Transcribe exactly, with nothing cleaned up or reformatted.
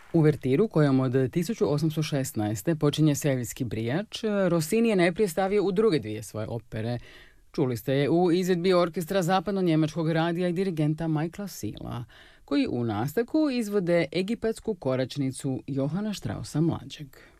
Uvertiru, kojom od tisuću osamsto šesnaeste. počinje Seviljski brijač, Rossini je najprije stavio u druge dvije svoje opere. Čuli ste je u izvedbi orkestra zapadno-njemačkog radija i dirigenta Michaela Seela, koji u nastavku izvode egipatsku koračnicu Johana Straussa mlađeg.